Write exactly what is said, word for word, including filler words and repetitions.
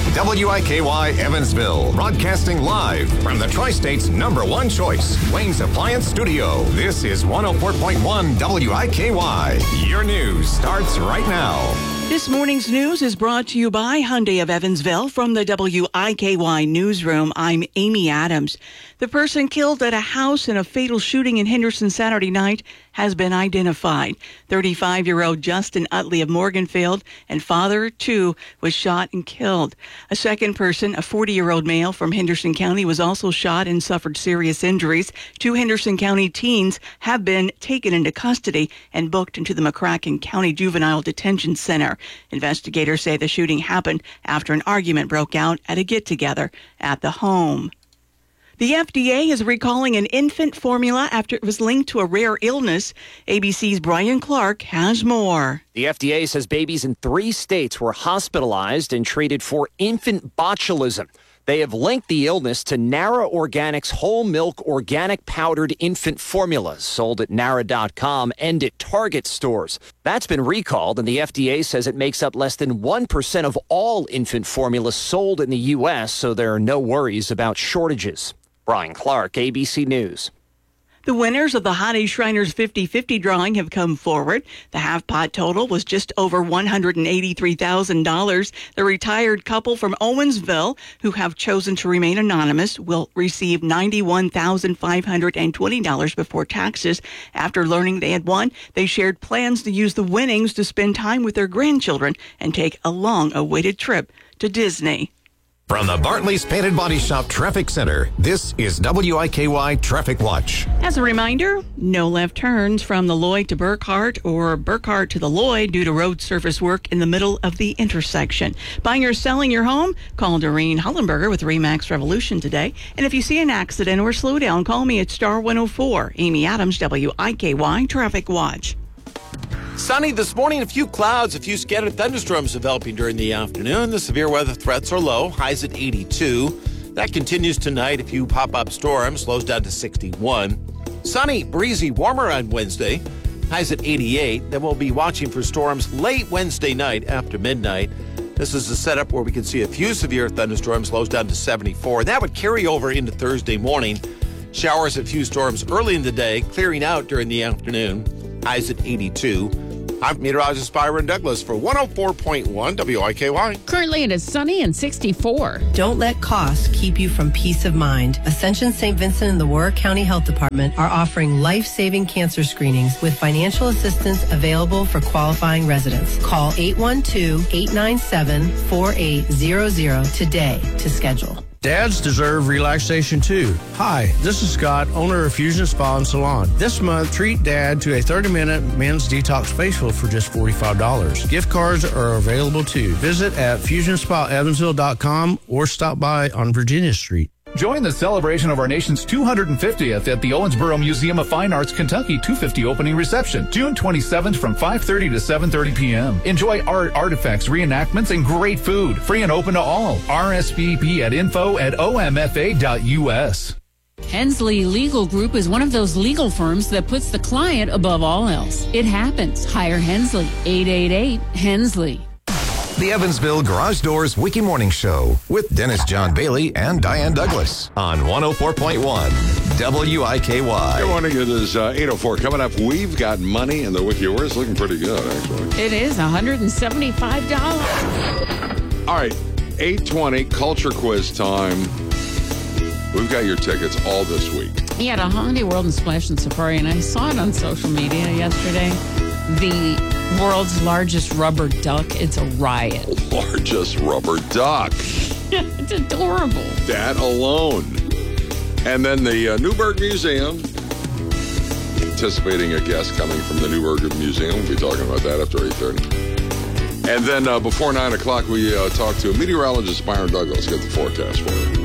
W I K Y Evansville, broadcasting live from the Tri-State's number one choice, Wayne's Appliance Studio. This is one oh four point one W I K Y. Your news starts right now. This morning's news is brought to you by Hyundai of Evansville. From the W I K Y newsroom, I'm Amy Adams. The person killed at a house in a fatal shooting in Henderson Saturday night has been identified. thirty-five-year-old Justin Utley of Morganfield and father, too, was shot and killed. A second person, a forty-year-old male from Henderson County, was also shot and suffered serious injuries. Two Henderson County teens have been taken into custody and booked into the McCracken County Juvenile Detention Center. Investigators say the shooting happened after an argument broke out at a get-together at the home. The F D A is recalling an infant formula after it was linked to a rare illness. A B C's Brian Clark has more. The F D A says babies in three states were hospitalized and treated for infant botulism. They have linked the illness to Nara Organics whole milk organic powdered infant formulas sold at Nara dot com and at Target stores. That's been recalled, and the F D A says it makes up less than one percent of all infant formulas sold in the U S, so there are no worries about shortages. Brian Clark, A B C News. The winners of the Holiday Shriners fifty-fifty drawing have come forward. The half-pot total was just over one hundred eighty-three thousand dollars. The retired couple from Owensville, who have chosen to remain anonymous, will receive ninety-one thousand five hundred twenty dollars before taxes. After learning they had won, they shared plans to use the winnings to spend time with their grandchildren and take a long-awaited trip to Disney. From the Bartley's Painted Body Shop Traffic Center, this is W I K Y Traffic Watch. As a reminder, no left turns from the Lloyd to Burkhart or Burkhart to the Lloyd due to road surface work in the middle of the intersection. Buying or selling your home? Call Doreen Hullenberger with Remax Revolution today. And if you see an accident or slow down, call me at star one oh four. Amy Adams, W I K Y Traffic Watch. Sunny this morning, a few clouds, a few scattered thunderstorms developing during the afternoon. The severe weather threats are low, highs at eighty-two. That continues tonight. A few pop-up storms, slows down to sixty-one. Sunny, breezy, warmer on Wednesday, highs at eighty-eight. Then we'll be watching for storms late Wednesday night after midnight. This is a setup where we can see a few severe thunderstorms, slows down to seventy-four. That would carry over into Thursday morning. Showers, a few storms early in the day, clearing out during the afternoon. Highs at eighty-two. I'm meteorologist Byron Douglas for one oh four point one W I K Y. Currently it is sunny and sixty-four. Don't let costs keep you from peace of mind. Ascension Saint Vincent and the Warwick County Health Department are offering life-saving cancer screenings with financial assistance available for qualifying residents. Call eight one two, eight nine seven, four eight zero zero today to schedule. Dads deserve relaxation too. Hi, this is Scott, owner of Fusion Spa and Salon. This month, treat Dad to a thirty-minute men's detox facial for just forty-five dollars. Gift cards are available too. Visit at fusion spa evansville dot com or stop by on Virginia Street. Join the celebration of our nation's two hundred fiftieth at the Owensboro Museum of Fine Arts Kentucky two fifty opening reception, June twenty-seventh from five thirty to seven thirty p.m. Enjoy art, artifacts, reenactments, and great food. Free and open to all. R S V P at info at O M F A dot U S. Hensley Legal Group is one of those legal firms that puts the client above all else. It happens. Hire Hensley. eight eight eight, Hensley. The Evansville Garage Doors Wiki Morning Show with Dennis John Bailey and Diane Douglas on one oh four point one W I K Y. Good morning. It is uh, eight oh four. Coming up, we've got money in the Wiki Wars. Looking pretty good, actually. It is one hundred seventy-five dollars. All right, eight twenty, culture quiz time. We've got your tickets all this week. Yeah, at a Holiday World and Splash and Safari, and I saw it on social media yesterday. The world's largest rubber duck. It's a riot. Largest rubber duck. It's adorable. That alone. And then the uh, Newburgh Museum. Anticipating a guest coming from the Newburgh Museum. We'll be talking about that after eight thirty. And then uh, before nine o'clock, we uh, talk to meteorologist Byron Douglas. Get the forecast for you.